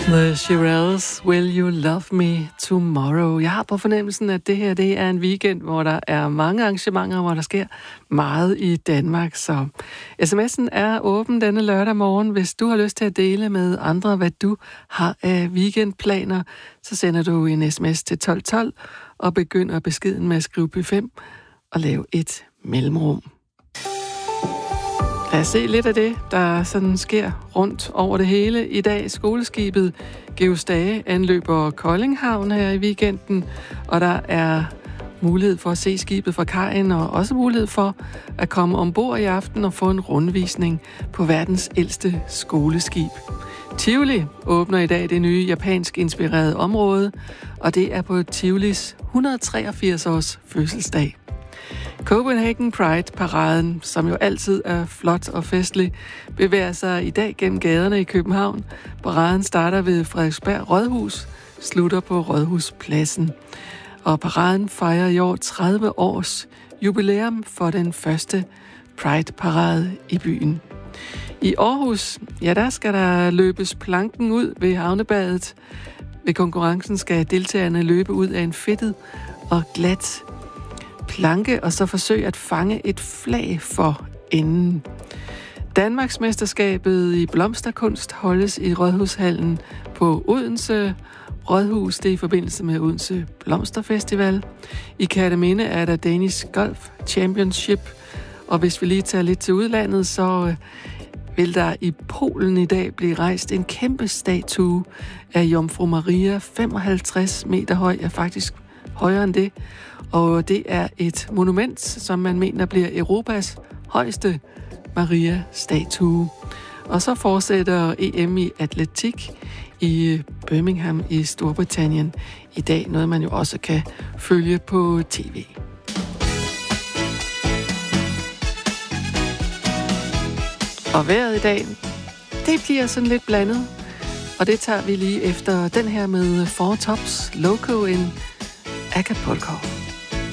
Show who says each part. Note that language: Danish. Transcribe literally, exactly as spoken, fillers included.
Speaker 1: The Shirelles, Will You Love Me Tomorrow. Jeg har på fornemmelsen, at det her det er en weekend, hvor der er mange arrangementer, hvor der sker meget i Danmark. Så sms'en er åben denne lørdag morgen. Hvis du har lyst til at dele med andre, hvad du har af weekendplaner, så sender du en sms til tolv tolv og begynder beskeden med at skrive P fem og lave et mellemrum. Lad os se lidt af det, der sådan sker rundt over det hele. I dag skoleskibet Georg Stage anløber Kolding Havn her i weekenden, og der er mulighed for at se skibet fra kajen, og også mulighed for at komme ombord i aften og få en rundvisning på verdens ældste skoleskib. Tivoli åbner i dag det nye japansk inspirerede område, og det er på Tivolis et hundrede og treogfirs års fødselsdag. Copenhagen Pride-paraden, som jo altid er flot og festlig, bevæger sig i dag gennem gaderne i København. Paraden starter ved Frederiksberg Rådhus, slutter på Rådhuspladsen. Og paraden fejrer i år tredive års jubilæum for den første Pride-parade i byen. I Aarhus, ja, der skal der løbes planken ud ved havnebadet. Ved konkurrencen skal deltagerne løbe ud af en fedtet og glat planke, og så forsøge at fange et flag for enden. Danmarksmesterskabet i blomsterkunst holdes i Rådhushallen på Odense Rådhus. Det er i forbindelse med Odense Blomsterfestival. I Kerteminde er der Danish Golf Championship, og hvis vi lige tager lidt til udlandet, så vil der i Polen i dag blive rejst en kæmpe statue af Jomfru Maria, femoghalvtreds meter høj, er faktisk højere end det. Og det er et monument, som man mener bliver Europas højeste Maria-statue. Og så fortsætter E M i atletik i Birmingham i Storbritannien i dag. Noget, man jo også kan følge på tv. Og vejret i dag, det bliver sådan lidt blandet. Og det tager vi lige efter den her med Four Tops Loco in Acapulco.